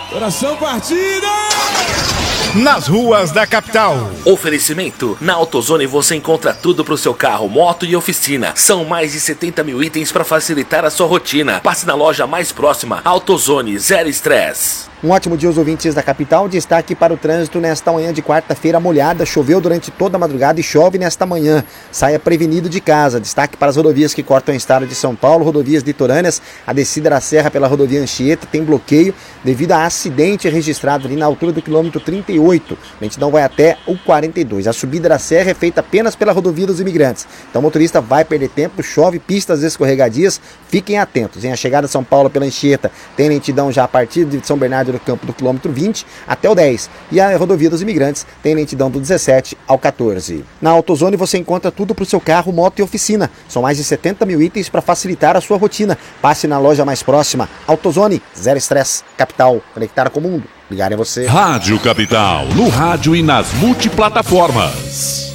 Coração partido! Nas ruas da capital. Oferecimento: na AutoZone você encontra tudo pro seu carro, moto e oficina. São mais de 70 mil itens para facilitar a sua rotina. Passe na loja mais próxima. AutoZone, zero estresse. Um ótimo dia aos ouvintes da capital. Destaque para o trânsito nesta manhã de quarta-feira molhada. Choveu durante toda a madrugada e chove nesta manhã. Saia prevenido de casa. Destaque para as rodovias que cortam o estado de São Paulo, rodovias litorâneas. A descida da serra pela rodovia Anchieta tem bloqueio devido a acidente registrado ali na altura do quilômetro 38. A lentidão vai até o 42. A subida da serra é feita apenas pela rodovia dos Imigrantes. Então o motorista vai perder tempo, chove, pistas escorregadias. Fiquem atentos. Em a chegada a São Paulo pela Anchieta tem lentidão já a partir de São Bernardo do Campo do quilômetro 20 até o 10. E a rodovia dos Imigrantes tem lentidão do 17 ao 14. Na AutoZone você encontra tudo para o seu carro, moto e oficina. São mais de 70 mil itens para facilitar a sua rotina. Passe na loja mais próxima. AutoZone, zero estresse. Capital, conectada com o mundo. Ligarem você. Rádio Capital, no rádio e nas multiplataformas.